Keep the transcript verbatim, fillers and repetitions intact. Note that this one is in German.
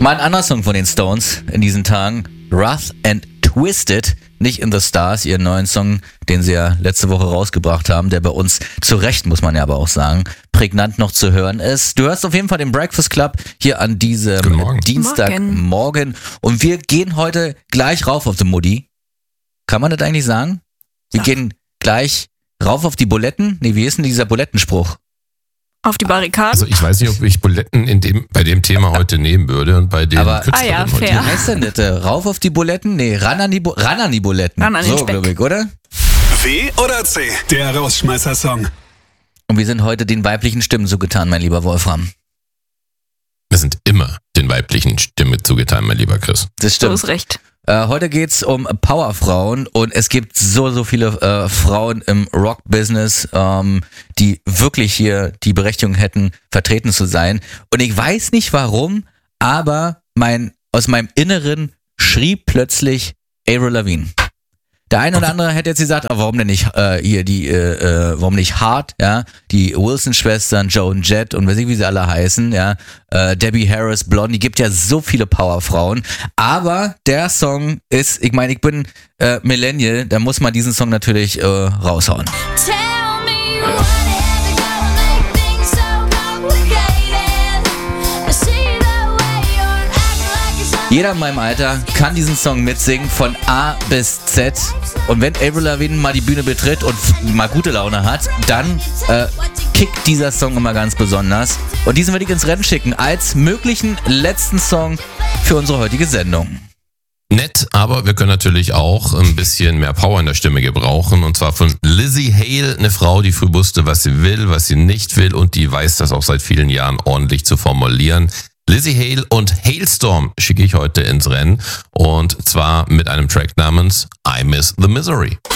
Mal ein anderer Song von den Stones in diesen Tagen. Rough and Twisted. Nicht in the Stars, ihren neuen Song, den sie ja letzte Woche rausgebracht haben, der bei uns zu Recht, muss man ja aber auch sagen, prägnant noch zu hören ist. Du hörst auf jeden Fall den Breakfast Club hier an diesem Dienstagmorgen. Und wir gehen heute gleich rauf auf die Mutti. Kann man das eigentlich sagen? Wir Ach. gehen gleich rauf auf die Buletten. Nee, wie ist denn dieser Bulettenspruch? Auf die Barrikaden? Also ich weiß nicht, ob ich Buletten in dem, bei dem Thema heute nehmen würde und bei dem Aber, ah ja, fair. Wie heißt denn das? Rauf auf die Buletten? Nee, ran an die, Bu- ran an die Buletten. Ran an den so, Speck. glaube ich, oder? W oder C? Der Rausschmeißer-Song. Und wir sind heute den weiblichen Stimmen zugetan, mein lieber Wolfram. Wir sind immer den weiblichen Stimme zugetan, mein lieber Chris. Das stimmt. Du hast recht. Äh, heute geht's um Powerfrauen und es gibt so, so viele äh, Frauen im Rock-Business, ähm, die wirklich hier die Berechtigung hätten, vertreten zu sein. Und ich weiß nicht warum, aber mein aus meinem Inneren schrie plötzlich Avril Lavigne. Der eine oder andere hätte jetzt gesagt, ah, warum denn nicht äh, hier die, äh, äh, warum nicht Hart, ja, die Wilson-Schwestern, Joe und Jett und weiß ich, wie sie alle heißen, ja, äh, Debbie Harris, Blondie, gibt ja so viele Powerfrauen, aber der Song ist, ich meine, ich bin äh, Millennial, da muss man diesen Song natürlich äh, raushauen. Tell me what had to go and make things so complicated. I see the way you're acting like it's all Jeder in meinem Alter kann diesen Song mitsingen von A bis Z. Und wenn Avril Lavigne mal die Bühne betritt und f- mal gute Laune hat, dann äh, kickt dieser Song immer ganz besonders. Und diesen würde ich ins Rennen schicken als möglichen letzten Song für unsere heutige Sendung. Nett, aber wir können natürlich auch ein bisschen mehr Power in der Stimme gebrauchen. Und zwar von Lzzy Hale, eine Frau, die früh wusste, was sie will, was sie nicht will und die weiß das auch seit vielen Jahren ordentlich zu formulieren. Lzzy Hale und Halestorm schicke ich heute ins Rennen und zwar mit einem Track namens I Miss the Misery.